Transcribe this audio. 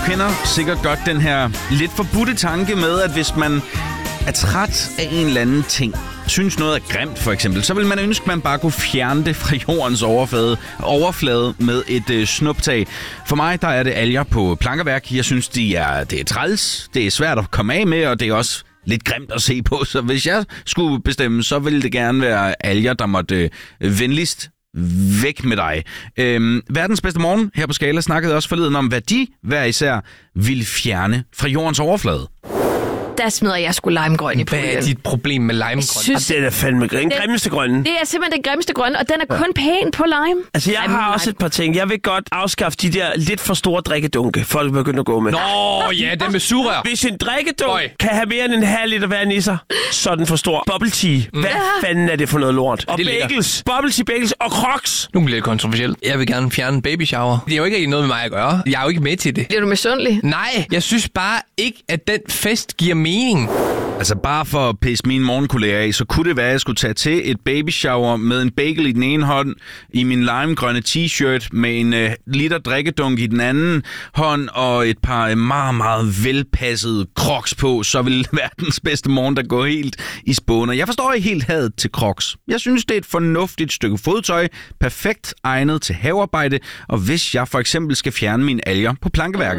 kender sikkert godt den her lidt forbudte tanke med, at hvis man er træt af en eller anden ting, synes noget er grimt for eksempel, så vil man ønske, at man bare kunne fjerne det fra jordens overflade med et snuptag. For mig, der er det alger på plankeværk. Jeg synes, det er træls, det er svært at komme af med, og det er også lidt grimt at se på. Så hvis jeg skulle bestemme, så ville det gerne være alger, der måtte venligst væk med dig. Verdens bedste morgen her på Skala snakkede også forleden om, hvad de hver især ville fjerne fra jordens overflade. Der smider jeg sgu limegrøn i puljen. Hvad er dit problem med limegrøn? Det er fandme den grimmeste grønne. Det er simpelthen den grimmeste grønne, og den er kun pæn på lime. Altså, jeg har også et par ting. Jeg vil godt afskaffe de der lidt for store drikkedunke, folk begynder at gå med. Nå, ja, den med sugerør. Hvis en drikkedunk kan have mere end en halv liter vand i sig, så er den for stor. Bubble tea. Hvad fanden er det for noget lort? Og bagels. Bubble tea, bagels og Crocs. Nu bliver det kontroversielt. Jeg vil gerne fjerne baby shower. Det er jo ikke rigtig noget med mig at gøre. Jeg er jo ikke med til det. Bliver du misundelig? Nej, jeg synes bare ikke, at den fest giver mening. Altså bare for at pisse mine morgenkolleger af, så kunne det være, at jeg skulle tage til et baby shower med en bagel i den ene hånd, i min limegrønne t-shirt med en liter drikkedunk i den anden hånd og et par meget, meget velpassede Crocs på, så vil verdens bedste morgen der gå helt i spåner. Jeg forstår ikke helt hadet til Crocs. Jeg synes, det er et fornuftigt stykke fodtøj, perfekt egnet til havearbejde, og hvis jeg for eksempel skal fjerne mine alger på plankeværket.